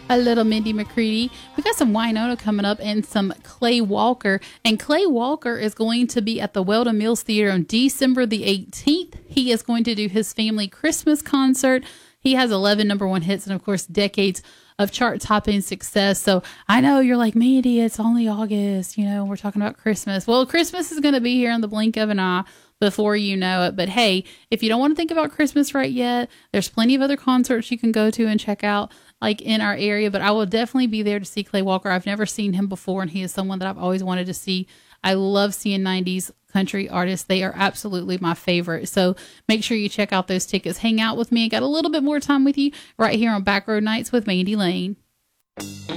A little Mindy McCready. We got some Wynonna coming up and some Clay Walker. And Clay Walker is going to be at the Weldon Mills Theater on December the 18th. He is going to do his family Christmas concert. He has 11 number one hits and, of course, decades of chart-topping success. So I know you're like, Mandy, it's only August. You know, we're talking about Christmas. Well, Christmas is going to be here in the blink of an eye before you know it. But hey, if you don't want to think about Christmas right yet, there's plenty of other concerts you can go to and check out, like in our area. But I will definitely be there to see Clay Walker. I've never seen him before, and he is someone that I've always wanted to see. I love seeing 90s country artists. They are absolutely my favorite. So make sure you check out those tickets. Hang out with me. I got a little bit more time with you right here on Back Road Nights with Mandy Lane.